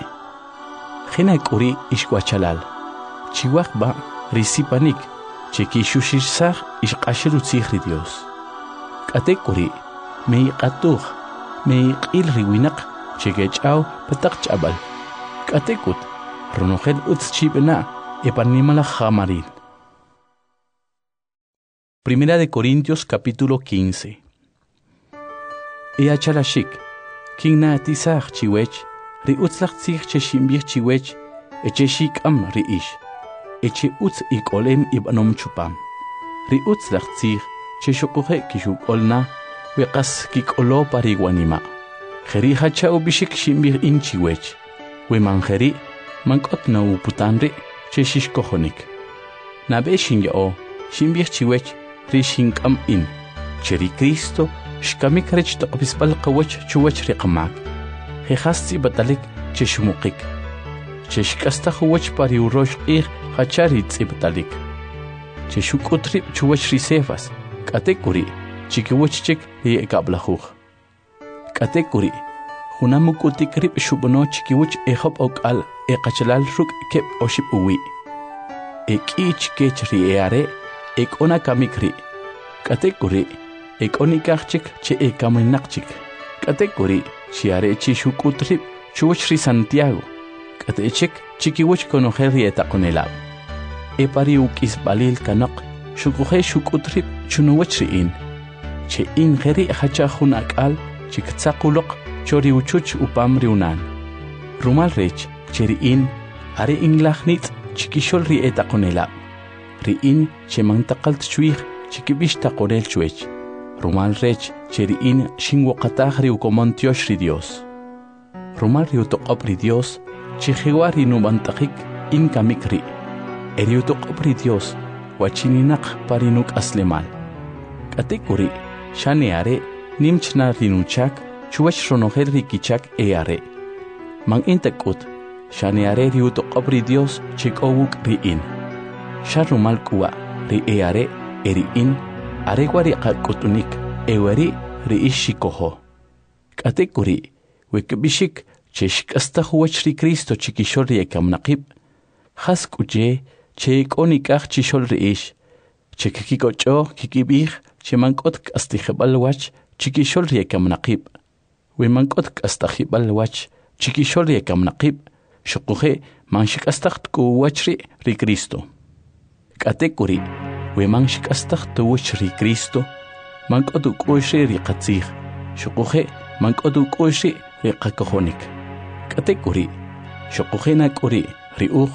jena k'uri ixwachalal chiwaqb'a ri sipanik che kixuxisaj ixq'axel utzij ri Dios k'ate k'uri meyiq'atuj meyiq'il ri winaq che kech'aw pataq ch'ab'al k'ate k'ut ronojel utz chib'na epanimalaj jamaril. Primera de Corintios capítulo quince. E achalashik kinna tisaj chiwech ri utzlaq tzij che ximb'ij chiwech eche xik'am ri ix eche utz ik'olem ib'anom chupam ri utzlaq tzij che xuquje kixuk'olna we qas kik'olo pariwanima jeri hacha ubixik ximb'ij in chiwech we manjeri mank'ot na uputan ri che xixkojonik nab'e xinya'o ximb'ij chiwech ri xink'am in che ri Cristo xkamik rech toq'pisb'al qawach chuwach ri qamak jejas tz'ib'atalik che xumuqik che xk'astaj uwach pari urox q'ij hacha ri tz'ib'talik che xuk'ut rib' chuwach ri Cefas k'ate k'uri chikiwach chik ri ek'ab'lajuj k'ate k'uri junam uk'utik rib' xub'no chikiwach ejob' ok'al eqachalal ruk' keb' oxib' uwi' ek'i chikech ri e are ek'ona kamik ri k'ate k'uri ek'onikaj chik che ekaminaq chik k'ate k'uri chi are chi xuk'ut rib' chuwach ri Santiago k'ate chik chikiwach konojel ri etaqonelab' e pari uk'isb'alil kanoq xukuje xuk'ut rib' chunuwach ri in che in jeri hacha jun ak'al chiktzaq cho ri uchuch upam ri unan rumal rech che ri in are in laj nitz' chikixol ri etaqonelab' ri in che mantaqal tchwij chikib'ix taqorel chwech rumal rech che ri in xinwoqataj ri ukomon tiox ri Dios rumal ri utoq'ob' ri Dios che jewa ri nub'antaqik in kamik ri e ri utoq'ob' ri Dios wachininaq pari nuk'aslemal k'ate k'uri xane are nimchna ri nuchak chuwach ronojel ri kichak e are man in tak'ut xane are ri utoq'ob' ri Dios che k'o wuk' ri in xa rumal k'uwa ri e are e ri in are wa ri qak'utunik e wari ri ix xikojo k'ate k'uri we kib'ixik che xk'astaj uwach ri Cristo chikixol ri ekamnaqib' jas k'uche che k'o nik'aj chixol ri ix che kikik'och'o kikib'ij che mank'ot k'astijeb'al wach chikixol ri ekamnaqib' we mank'ot k'astajib'al wach chikixol ri ekamnaqib' xuquje man xik'astaj tk'u wach ri ri Cristo k'ate k'uri we man xik'astaj tuwach ri Cristo mank'ot uk'u'x ri ri qatzij xuquje mank'ot uk'u'x ri ri qakojonik k'ate k'uri xuquje na k'uri ri uj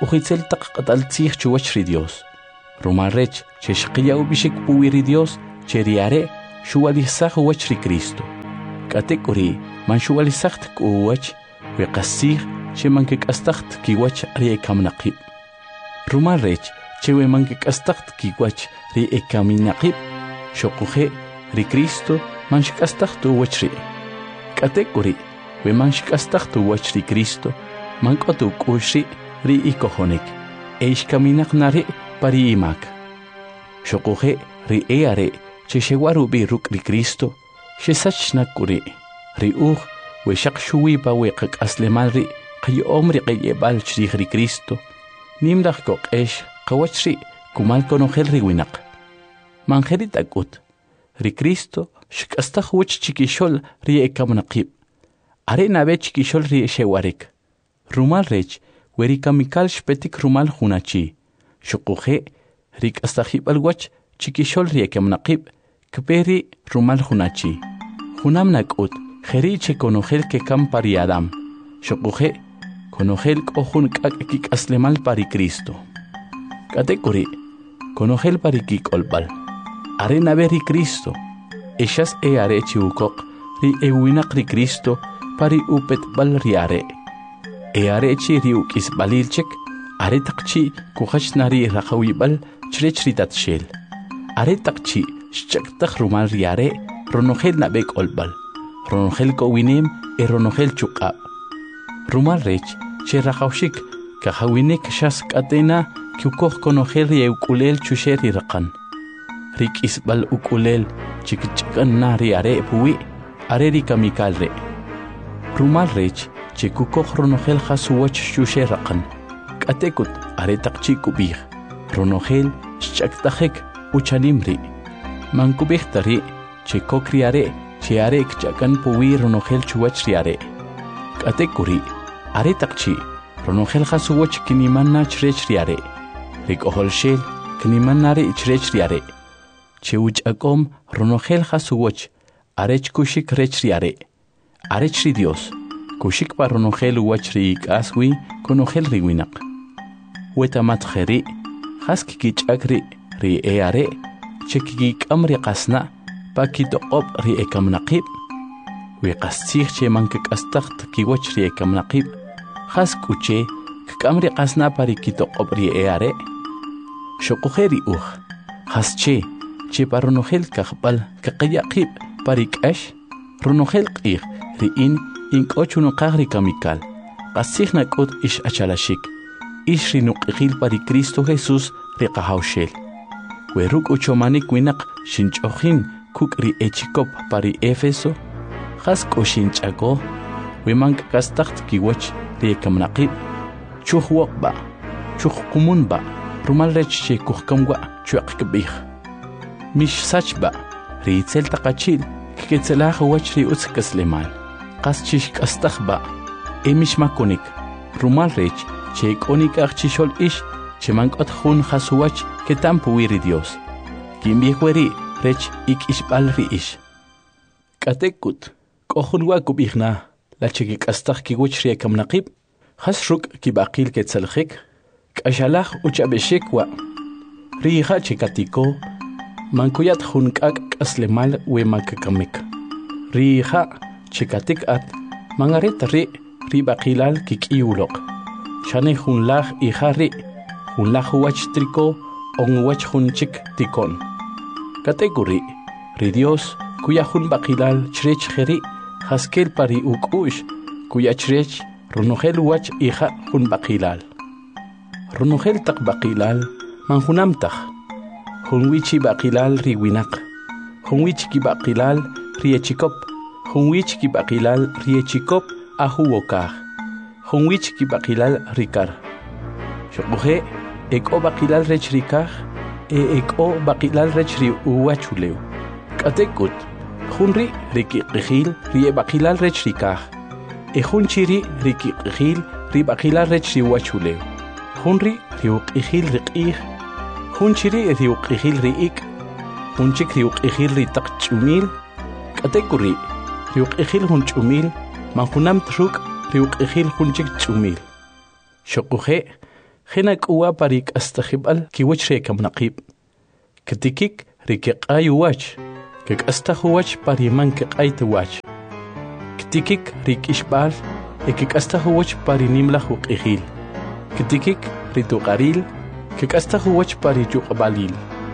ujitzel taq qataltzij chuwach ri Dios. Rumal rech che shqiya ubishik puwi ri Dios che riare shuwalisaj uwach ri Cristo. Katek uri man shuwalisacht kuwach we qasij che man kik'astacht kiwach ri ekamnaqib. Rumal rech che we man kik'astacht kiwach ri ekaminaqib shoquje ri Cristo man shik'astacht uwach ri. Katek uri we man shik'astacht uwach ri Cristo man k'otu k'uxri ri ikojonik e ishkaminaq nari pari imak. Shoquje ri eare che shewaru bi ruk ri Cristo shesachnak uri ri uj we shaq shuwi pa we qaslemal ri qiyom ri qiyebal chri ri Cristo nimraq qoqesh qawachri kumal konojel ri winaq manjerit akut ri Cristo shik'astaj wuch chikishol ri ekamnaqib are nabe chikishol ri shewarek rumal rech weri kamikal shpetik rumal hunachi shuquje ri k'astajib'al wach chikishol ri ekamnaqib kperi rumal hunachi hunam nak'ut jeri che konojel ke kam pari Adam shuquje konojel k'ojun k'ak' kik'aslemal pari Cristo katekuri konojel pari kik'olb'al are nabe ri Cristo eshas e are chiukoq ri ewinaq ri Cristo pari upetb'al ri are e are chi ri uk'isb'alilchek are taqchi kujach nari raqawib'al chrech ri tatxel are taqchi xchaktaj rumal ri are ronojel nabe k'olb'al ronojel k'owinem e ronojel chuq'ab' rumal rech che raqawxik kajawinek xas k'atena kiukoj konojel ri ewk'ulel chuxe ri raqan ri k'isb'al uk'ulel chikch'ak'an na ri are puwi are ri kamikal re rumal rech che kukoj ronojel jasuwach xuxe raqan k'atekut are taqchi kubij ronojel xch'aktajek uchanim ri man kubij tari che kok ri are che are kch'akan puwi ronojel chuwach ri are k'atekuri are taqchi ronojel jasuwach kinimanna chrech ri are ri k'ojolxel kinimanna ri chrech ri are che uch'akom ronojel jasuwach arech kushik rech ri are arech ri Dios kushik pa ronojel uwach ri ik'aswi konojel ri winaq wetamat jeri jas kikich'ak ri ri e are che kikik'am ri qasna pa kitoqob ri ekamnaqib we qastzij che man kik'astaxt kiwach ri ekamnaqib jas k'uche kik'am ri qasna pa ri kitoqob ri e are shoquje ri uj jas che che pa ronojel kajb'al kaqiyaqib pa ri k'ax ronojel q'ij ri in ink'och unuqaj ri kamikal qastzij nak'ut ix achalashik ix ri nuq'ijil pa ri Cristo Jesús ri qajawxel we ruk' uchomanik winaq xinch'ojin kuk' ri echikop pa ri Éfeso jas k'uxinch'ako we man k'astaxt kiwach ri ekamnaqib chuj woqb'a chuj qumunb'a rumal rech che kujkamwa chu'aq kb'ij mix sachb'a ri itzel taqachil kiketzelaj wach ri utz kaslemal qas chix k'astajb'a e mix makonik rumal rech che k'onik aj chixol ix che man k'ot jun jasuwach ketam puwi ri Dios kinb'ij weri rech ik'ixb'al ri ix k'atekut k'ojun wa kub'ijna la che kik'astaj kiwach ri ekamnaqib jas ruk' kib'aqil ketzeljek k'axalaj uch'ab'exik wa ri ija che katiko man kuyat jun k'ak' k'aslemal we man kakamik ri ija che katik'at man aret ri ri b'aqilal kik'iwloq xane jun laj ija ri jun laj uwach triko on uwach jun chik tikon katekuri ri Dios kuya jun b'aqilal chrech jeri jaskel pari uk'ux kuya chrech ronojel uwach ija jun b'aqilal ronojel taq b'aqilal man junam taj jun wichi b'aqilal ri winaq jun wichi ki b'aqilal ri echikop jun wichi ki b'aqilal ri echikop aju wokaj jun wichi ki b'aqilal ri kar shoquje ek'o b'aqilal rech ri kaj e ek'o b'aqilal rech ri uwach ulew k'atekut jun ri ri kiq'ijil ri b'aqilal rech ri kaj e jun chiri ri kiq'ijil ri b'aqilal rech ri uwach ulew jun ri ri uq'ijil ri q'ij jun chiri ri uq'ijil ri ik' jun chik ri uq'ijil ri taq ch'umil k'atekuri ri uq'ijil jun ch'umil man junam truk ri uq'ijil jun chik ch'umil shoquje خناك أوا بريك أستخبال كي وجه ريكم نقيب كتكيك ريك أي وجه كك أستخوج بري منك أي تواج كتكيك ريك إشبال كك أستخوج بري نملخ وقيخيل كتكيك ريتو قريل كك أستخوج بري جو قباليل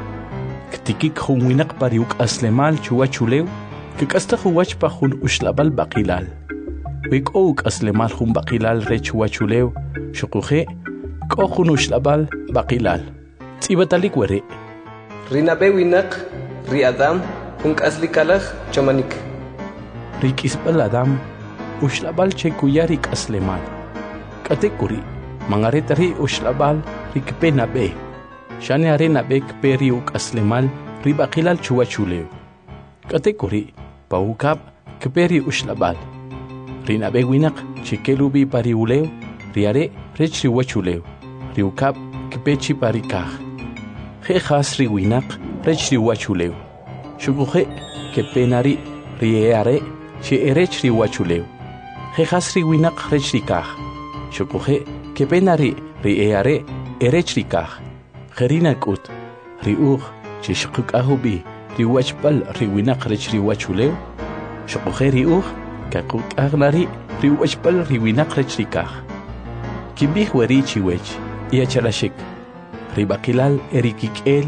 كتكيك خوينق بري وك أسلمال شوا شوليو كك أستخوج بخون أشلبال بقيلال ويك أوك أسلمال خون بقيلال ريش وشوليو شقوخي كو خون أشلبال بقيلال تيبتاليك وري رينابي وينق ري أدام هنك أسلي كالخ جمانيك ريك إسبال أدام أشلبال شكويا ريك أسلمال كتكوري مانغاريت ري أشلبال ريك بينابي شاني أري نابيك بيري وك أسلمال ري بقيلال شوا شوليو كتكوري باوكاب كبيري أشلبال رينا بيوينق شكلو بي باري وليو رياري ريش ري وچوليو ريوكاب كبيتشي باري كاخ خي خاص ري وينق ريش ري وچوليو شكوخي كبيناري رياري شي ريش ري وچوليو خي خاص ري وينق ريش ري كاخ شكوخي كبيناري رياري ريش ري كاخ خرينا كوت ريوخ شي شقوك اهو بي ري وچبل ري وينق ريش ري وچوليو شكوخي ريوخ كاكوك أغناري ريوش بل ريويناق ريكاخ كيبيخ وريشي ويش إيا چلاشك ريبا قلال إريكيك إل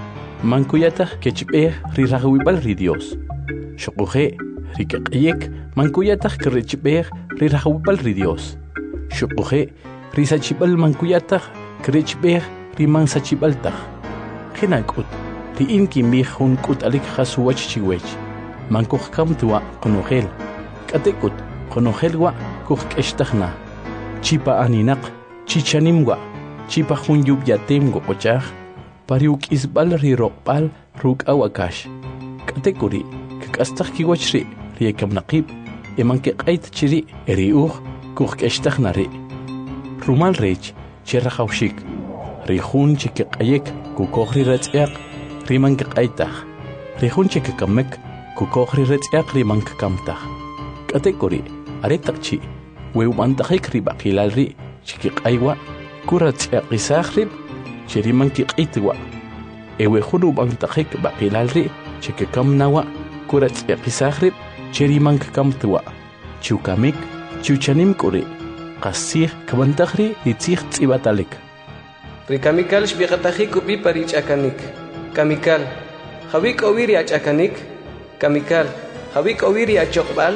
مانكوياتخ كيشبيخ ري رغوي بل ري ديوس شقوخي ريكاقيك مانكوياتخ كريشبيخ ري رغوي بل ري ديوس شقوخي ري ساچبل مانكوياتخ كريشبيخ ري مان ساچبلتخ خنا كوت ري إن كيبيخ هون كوت أليك خاسو وچي ويش مانكوخ كم توا قنوخيل كاتيكوت قنوخيلوا كوخ كشتخنا تشيبا أنينق تشيشانيموا تشيبا خونيوب ياتيم غوكوشاخ باريوك إزبال ري روكبال روك أواكاش كاتيكوري كاستخكي وشري ريكم نقيب إمانكي قايت تشري ريوخ كوخ كشتخنا ري رومال ريج تشيرخاوشيك ريخون تشيكي قايك كوكوخ ري رتياق ريمانكي قايتاخ ريخون تشيكي كمك كوكوخ ري رتياق ريمانكي كامتاخ كاتيكوري أريتاكشي ويوبانتاخيك ريبا قيلال ري شكيق أيوا كورات قيساخرب شري منكي قيتوا إيوي خلو بانتاخيك باقيلال ري شكي كم نوا كورات قيساخرب شري منك كم توا شو كاميك شو چانيم كوري قاسيخ كبانتاخري ريتيخ تسيباتاليك ري كاميكال شبيقتاخيك وبي باريج أكانيك كاميكال خويك أويري أج أكانيك كاميكال خويك أويري أج جوقبال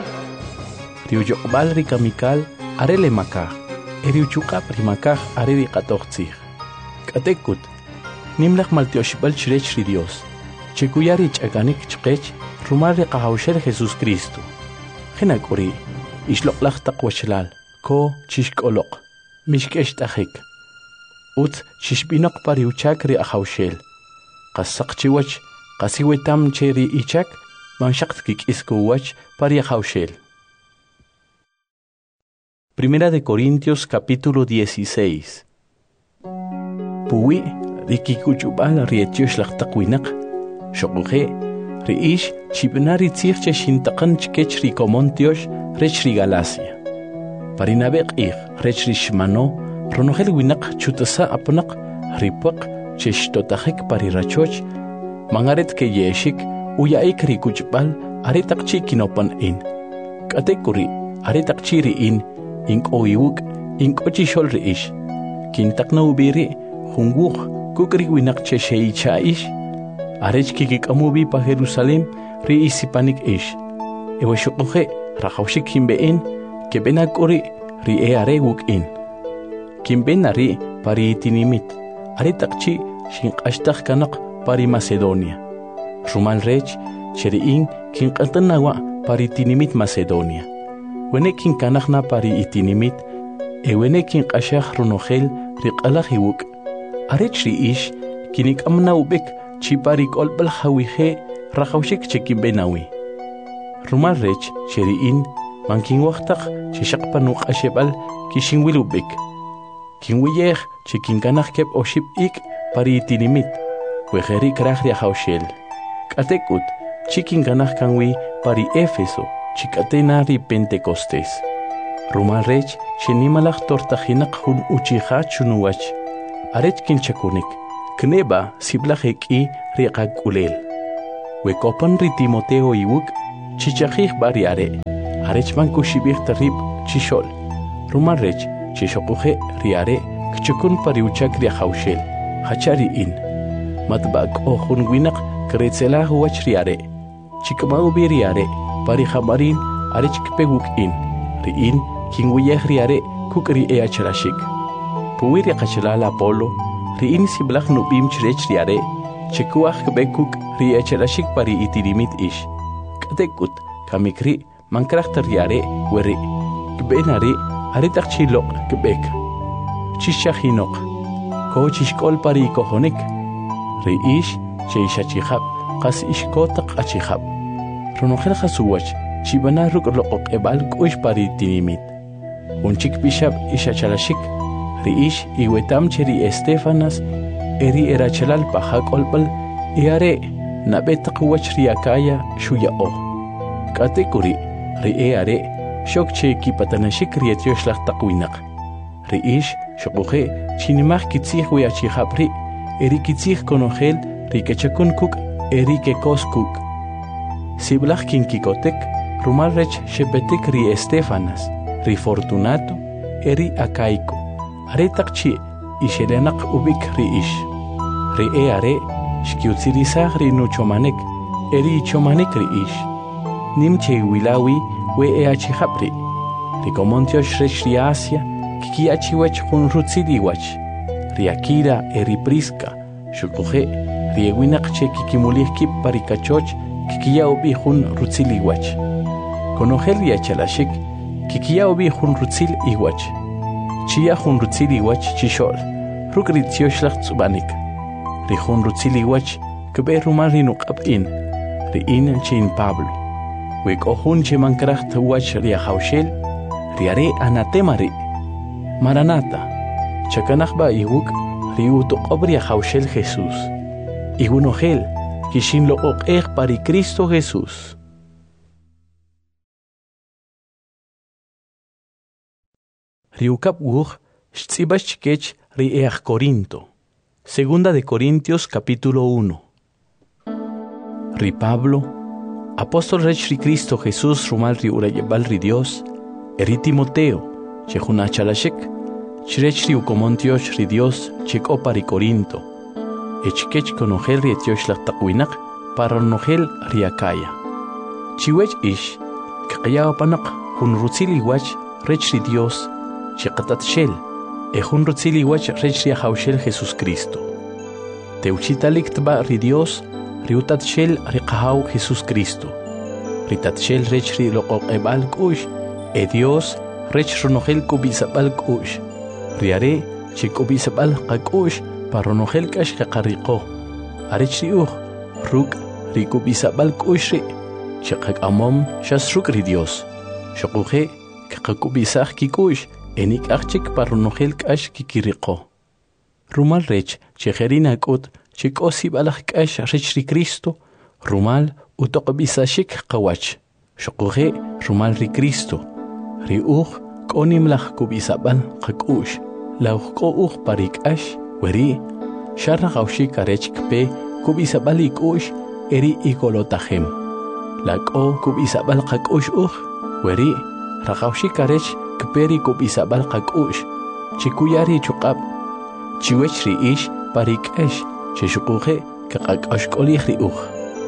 Riu Jokbal Rikamikal Arele Makah Eriu Chukap Rimakah Areri Katochzich Katekut Nimlach Maltioshbal Chrech Ridios Chekuyarich Aganik Chkech Rumar Kahaushel Jesus Cristo Genakuri Isloklach Takwachlal Ko Chishkolok Mishkesh Tahik Ut Chishbinok Pariuchak Ri Ahaushel Kasak Chiwach Kasiwetam Cheri Ichak Manshaktkik Iskowach Pariahaushel. Primera de Corintios capítulo dieciséis. Puwi rikikuchubal rietiosh lachtakwinaq shoquhe riish chibnari tzirche shintaqan chkech rikomontiosh rech rigalasia. Parinabeq ig rech rishmano ronogel winaq chutasa apnaq ripaq cheshtotajek parirachoch mangaret ke yeshik uyaik rikuchbal aretaqchi kinopan in. Katekuri aretaqchi in Ink oiwuk, ink ochishol reish. Kintakna ubiri, hunguk, kukri winak cheshei chaish. Arech kikik amubi pa Jerusalem, ri isipanik ish. Ewa shukuhe, rakawshik himbein, kebenak ori, ri e are wuk in. Kimben ari pari itinimit, aretakchi shinkashtak kanak pari Macedonia. Rumal rech, cheriin, kinkantanawa pari itinimit Macedonia. Wenekin kanakna pari itinimit, e wenekin qashah runogel riqalach hiwuk. Arech riish, kinik amna ubek, chiparik olbal hawihe, rakawshik chekin benawi. Rumal rech, cheriin, mankin waktak, chishakpanuk ashebal, kishin wilubek. Kinwiyeh, chekin kanach kep oship ik, pari itinimit, wejeri krach riahaushel. Katekut, chikin kanach kanwi pari Éfeso. Chikatenari Pentecostés. Rumal rech, shenimalach tortajinak hun uchiha chunuwach, arech kinchakunik kneba siblajek i riqa kulel wekopan ri Timoteo iwuk chichajij bariare arech man kushibij tarib chishol rumarech chishoquje riare kchukun pariuchak ri haushel hachari in matbak o hunwinak kretzela huach riare chikmau biriare pari hamarin arech kpeguk in ri in kingwiyeh riare kukri e achalashik puwiri qachalala polo ri in siblaj nubim chrech riare chikuaj kbekuk ri achalashik pari itirimit ish katekut kamikri mankrachta riare weri kbenari aritak chilok kbek chishachinok ko chishkol pari kohonik ri ish cheishachihab qas ishkotak achihab ronojel khasuwach chibana ruk loqoq ebal kush pari tinimit unchik bishab ishachalashik ri ish iwetam cheri Estefanas eri erachalal pahakolpal iare nabetaq wach riakaya shuyao katekuri ri eare shok cheki patanashik rietyoshlag taqwinaq ri ish shoquje chinimaj kitzij wiachijabri eri kitzij konojel ri kechakunkuk eri kekoskuk siblaj kinkikotek rumal rech shepetik ri Estefanas ri Fortunato eri Acaico aretaq chi ishelenaq ubik ri ish ri eare shkiutzirisaj ri nuchomanek eri chomanek ri ish nimche wilawi we eachijabri ri komontiosh rech ri Asia kikiachiwach jun rutziliwach ri Akira eri Prisca shukuje ri ewinaq che kikimulij kip parikachoch kikia ubi jun rutziliwach konojel yachalashik kikia ubi jun rutzil iwach chia jun rutzil iwach chishol ruk ri tioshlag tzubanik ri jun rutzil iwach kbe rumal ri nuqab in ri in chin Pablo wek ohun che mankracht wach ri haushel ri are anatema ri Maranata chakanajba iwuk ri utoqob ri haushel Jesús igunojel kishin lo oqej pari Cristo Jesús. Riukap wuj shtzibach kech ri eaj Corinto. Segunda de Corintios capítulo uno. Ri Pablo, apóstol rech ri Cristo Jesús rumal ri urayebal ri Dios, eri Timoteo, chejuna chalashek, chrech ri ukomontiosh ri Dios chekopa ri Corinto, echkech konojel ri etiosh laqtaqwinak para nojel ri Acaya. Chiwech ish, kaqyao panak hun rutzili wach rech ri Dios, cheqatat shel, e hun rutzili wach rech ri haushel Jesus Cristo. Teuchitalik tba ri Dios, ri utat shel ri qahau Jesus Cristo. Ri tat shel rech ri loqoq ebal kush, e Dios rech ronojel kubisabal kush. Ri are che kubisabal qakush para ronojel kash qaqariqo. Arech ri uj, ruk ri kubisabal kush ri, cheqaq amom shas ruk ri Dios. Shokuje qaqakubisaj kikush, enik achik para ronojel kash kikiriqo. Rumal rech chejerina kut chikosi balaj kash rech ri Cristo, rumal utoqbisashik qawach. Shokuje rumal ri Cristo, ri uj konim laj kubisabal qakush, la uj ko uj parik ash, weri sharra gaushik arech kpe kubisabal ikush eri ikolotajem. La ko kubisabal qakush uj, weri ragaushik arech kperi kubisabal qakush, chikuyari chuqab, chiwech ri ish parik ash, chishukuje kaqakash kolih ri uj.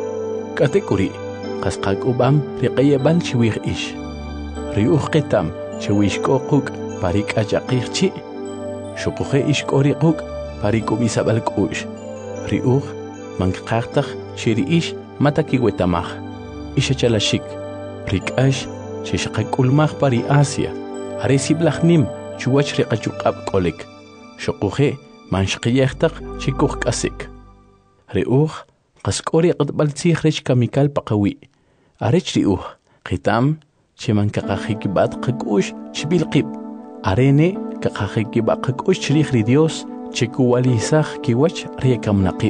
Katekuri, qasqakubam ri qayebal chiwih ish. Ri uj qitam chewishko quk parik achaqih chi, shukuje ishkori quk parik kubisabal kush. Ri uj manqaqtaq chiri ish mataki wetamaj, ishachalashik, rik ash chishaqakulmaj pari Asia, are siblajnim chuwach ri qachuqab kolek, shukuje manshqiyaqtaq chikuj kasik. Ri uj qaskori qatbal tzij rech kamikal paqawi, arech ri uj qitam cheman kaqajikibat qakush chbilqib, arene kaqajikibat qakush chrij ri Dios chekuwalisaj kiwach ri kamnaqib.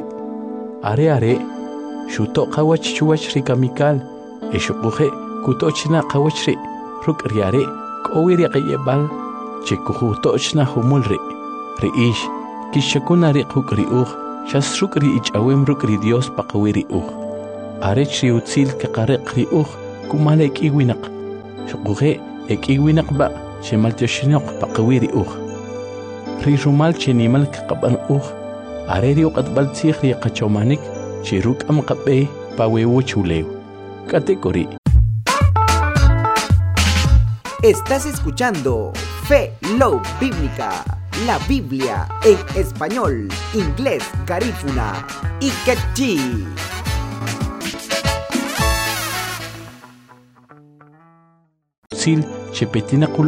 Are are shuto qawach chuwach ri kamikal, e shukuje kutochna qawach ri, ruk ri are kowi ri qayebal chekujutochna humul ri, ri ish kishakuna riqhuk riuj shasruk ri ich'awem ruk ri Dios paqawi riuj arech ri utzil kaqareq riuj kumale ek'iwinaq shuquje ek'iwinaq ba shemaltioshinoq paqawi riuj ri rumal chenimal kaqab'an uj are ri uq'atb'al tzij ri qachomanik chi ruk'am qab'ey pawewu chulew k'atek'ori. Estás escuchando Fe Love Bíblica, la Biblia en español, inglés, garífuna y quechí. Sil chepetina